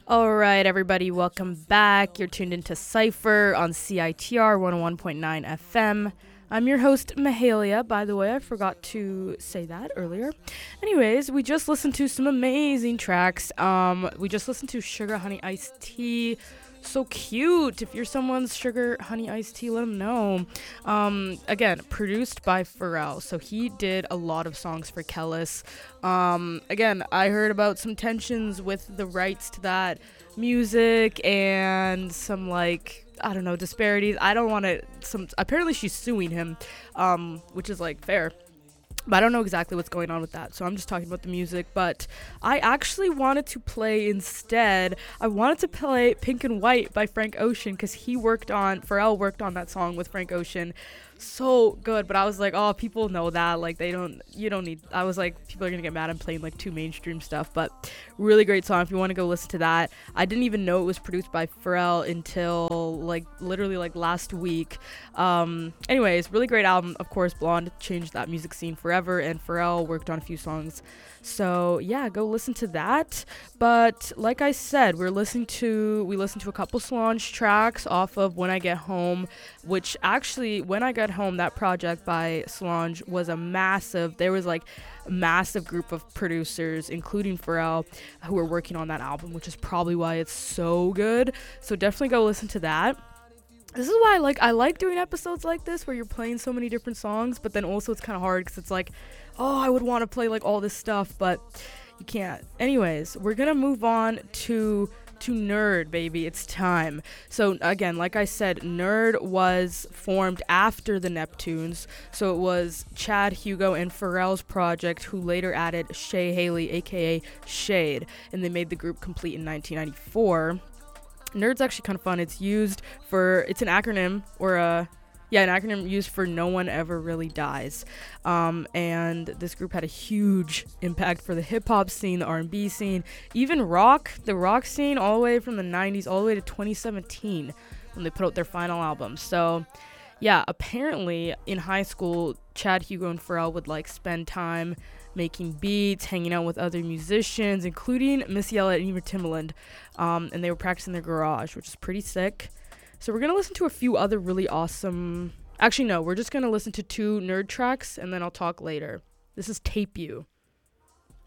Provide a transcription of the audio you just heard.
All right, everybody, welcome back. You're tuned into Cypher on CITR 101.9 FM. I'm your host, Mahalia. By the way, I forgot to say that earlier. Anyways, we just listened to some amazing tracks. We just listened to Sugar Honey Iced Tea. So cute. If you're someone's Sugar Honey Iced Tea, let them know. Again, produced by Pharrell. So he did a lot of songs for Kellis. Again, I heard about some tensions with the rights to that music and some, like, I don't know, disparities. I don't want to. Apparently she's suing him, which is, like, fair. But I don't know exactly what's going on with that, so I'm just talking about the music. But I actually wanted to play instead. I wanted to play Pink and White by Frank Ocean because Pharrell worked on that song with Frank Ocean. So good, but I was like, oh, people know that, like, you don't need, I was like, people are gonna get mad I'm playing, like, too mainstream stuff. But really great song if you want to go listen to that. I didn't even know it was produced by Pharrell until, like, literally, like, last week. Anyways, really great album. Of course, Blonde changed that music scene forever, and Pharrell worked on a few songs. So yeah, go listen to that. But like I said, we listened to a couple Solange tracks off of When I Get Home, which actually, When I Get Home, that project by Solange was there was like a massive group of producers, including Pharrell, who were working on that album, which is probably why it's so good. So definitely go listen to that. This is why I like doing episodes like this where you're playing so many different songs, but then also it's kind of hard because it's like, oh, I would want to play like all this stuff, but you can't. Anyways, we're gonna move on to Nerd, baby. It's time. So again, like I said, Nerd was formed after the Neptunes. So it was Chad Hugo and Pharrell's project, who later added Shay Haley, aka Shade, and they made the group complete in 1994. Nerd's actually kind of fun. It's an acronym, an acronym used for No One Ever Really Dies. And this group had a huge impact for the hip-hop scene, the R&B scene, even the rock scene, all the way from the 90s all the way to 2017 when they put out their final album. So yeah, apparently in high school, Chad Hugo and Pharrell would like spend time making beats, hanging out with other musicians, including Missy Elliott and Eva Timbaland, and they were practicing their garage, which is pretty sick. So we're gonna listen to a few other really awesome. Actually, no, we're just gonna listen to two Nerd tracks, and then I'll talk later. This is Tape You.